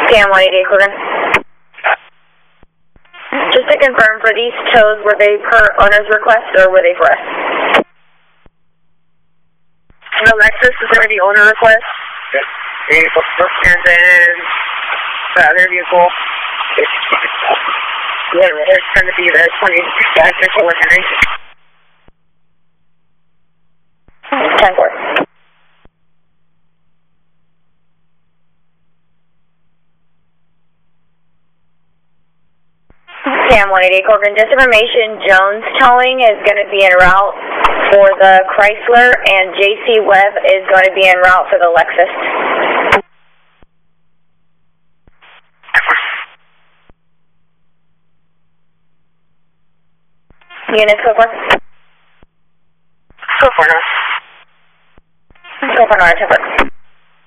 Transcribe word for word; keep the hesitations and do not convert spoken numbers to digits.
Cam one eighty-eight, Corbin. Just to confirm, for these tows, were they per owner's request or were they for us? The Lexus is going to be owner request. Okay. And then the other vehicle, it's, yeah, it's going to be the twenty passenger for Henry. ten four. Cam one eighty-eight, Corbin. Just information, Jones Towing is going to be en route for the Chrysler, and J C Webb is going to be en route for the Lexus. Units, go for Go for now. Go for Nora, ten four.